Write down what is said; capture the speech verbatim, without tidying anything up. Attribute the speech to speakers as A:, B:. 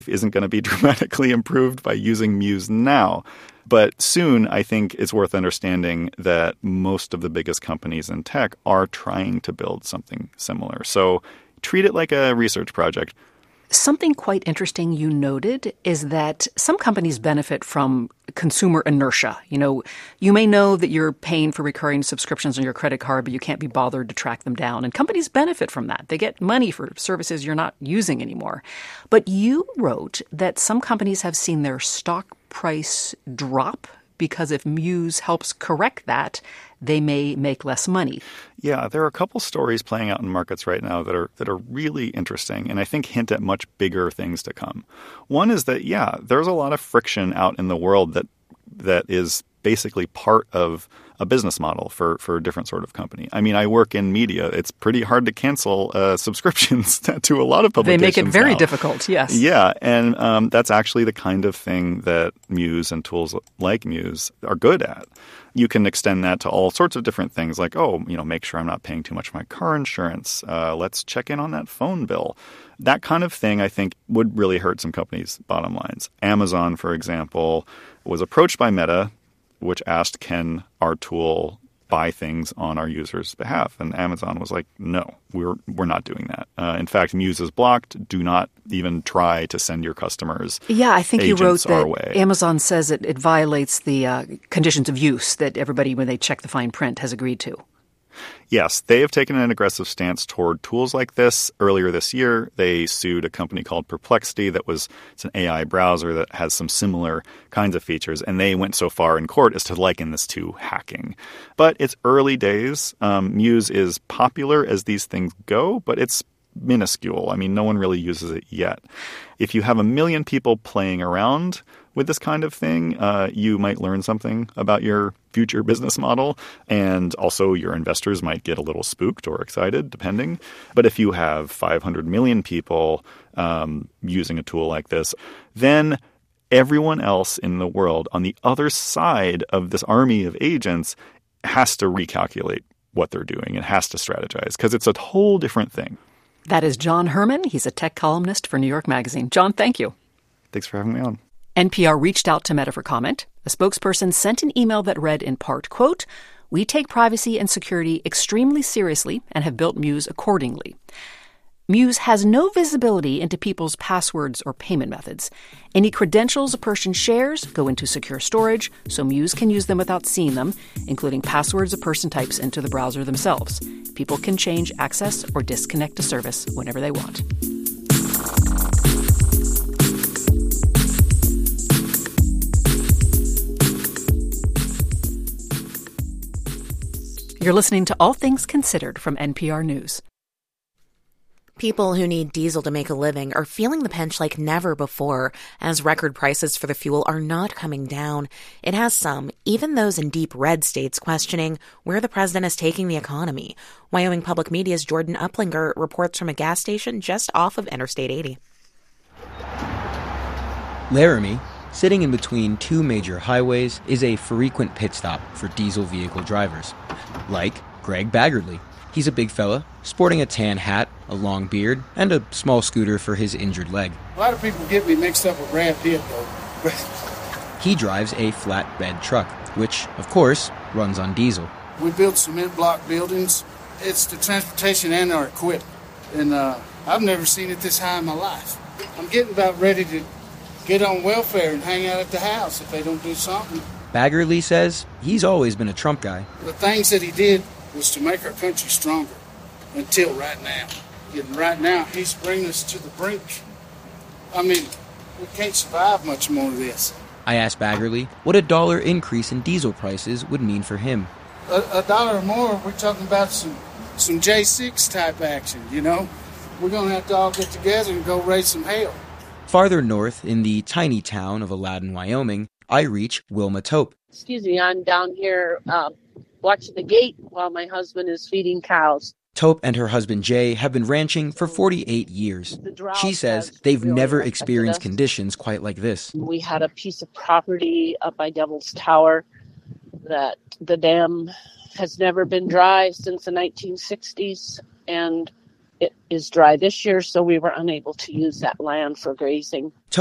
A: isn't going to be dramatically improved by using Muse now. But soon, I think it's worth understanding that most of the biggest companies in tech are trying to build something similar. So treat it like a research project.
B: Something quite interesting you noted is that some companies benefit from consumer inertia. You know, you may know that you're paying for recurring subscriptions on your credit card, but you can't be bothered to track them down. And companies benefit from that. They get money for services you're not using anymore. But you wrote that some companies have seen their stock price drop because if Muse helps correct that, they may make less money.
A: Yeah, there are a couple stories playing out in markets right now that are that are really interesting and I think hint at much bigger things to come. One is that, yeah, there's a lot of friction out in the world that that is basically part of a business model for, for a different sort of company. I mean, I work in media. It's pretty hard to cancel uh, subscriptions to a lot of publications.
B: They make it very
A: now.
B: difficult, yes.
A: Yeah, and um, that's actually the kind of thing that Muse and tools like Muse are good at. You can extend that to all sorts of different things like, oh, you know, make sure I'm not paying too much for my car insurance. Uh, let's check in on that phone bill. That kind of thing, I think, would really hurt some companies' bottom lines. Amazon, for example, was approached by Meta, which asked, can our tool buy things on our users' behalf? And Amazon was like, no, we're we're not doing that. Uh, in fact, Muse is blocked. Do not even try to send your customers
B: Yeah, I think you wrote that
A: way.
B: Amazon says it, it violates the uh, conditions of use that everybody, when they check the fine print, has agreed to.
A: Yes, they have taken an aggressive stance toward tools like this. Earlier this year, they sued a company called Perplexity that was it's an A I browser that has some similar kinds of features, and they went so far in court as to liken this to hacking. But it's early days. Um, Muse is popular as these things go, but it's minuscule. I mean, no one really uses it yet. If you have a million people playing around with this kind of thing, uh, you might learn something about your future business model. And also your investors might get a little spooked or excited, depending. But if you have five hundred million people um, using a tool like this, then everyone else in the world on the other side of this army of agents has to recalculate what they're doing and has to strategize because it's a whole different thing.
B: That is John Herman. He's a tech columnist for New York Magazine. John, thank you.
A: Thanks for having me on.
B: N P R reached out to Meta for comment. A spokesperson sent an email that read in part, quote, "We take privacy and security extremely seriously and have built Muse accordingly. Muse has no visibility into people's passwords or payment methods. Any credentials a person shares go into secure storage, so Muse can use them without seeing them, including passwords a person types into the browser themselves. People can change access or disconnect a service whenever they want." You're listening to All Things Considered from N P R News.
C: People who need diesel to make a living are feeling the pinch like never before, as record prices for the fuel are not coming down. It has some, even those in deep red states, questioning where the president is taking the economy. Wyoming Public Media's Jordan Uplinger reports from a gas station just off of Interstate eighty.
D: Laramie, sitting in between two major highways, is a frequent pit stop for diesel vehicle drivers, like Greg Baggerly. He's a big fella, sporting a tan hat, a long beard, and a small scooter for his injured leg.
E: A lot of people get me mixed up with Brad Pitt, though.
D: He drives a flatbed truck, which, of course, runs on diesel.
E: We build cement block buildings. It's the transportation and our equipment. And uh, I've never seen it this high in my life. I'm getting about ready to get on welfare and hang out at the house if they don't do something.
D: Baggerly says he's always been a Trump guy.
E: The things that he did was to make our country stronger until right now. And right now, he's bringing us to the brink. I mean, we can't survive much more of this.
D: I asked Baggerly what a dollar increase in diesel prices would mean for him.
E: A, a dollar or more, we're talking about some, some J six type action, you know? We're going to have to all get together and go raise some hell.
D: Farther north, in the tiny town of Aladdin, Wyoming, I reach Wilma Tope.
F: Excuse me, I'm down here uh, watching the gate while my husband is feeding cows.
D: Tope and her husband Jay have been ranching for forty-eight years. She says they've
F: really
D: never experienced
F: us.
D: conditions quite like this.
F: We had a piece of property up by Devil's Tower that the dam has never been dry since the nineteen sixties, and it is dry this year, so we were unable to use that land for grazing.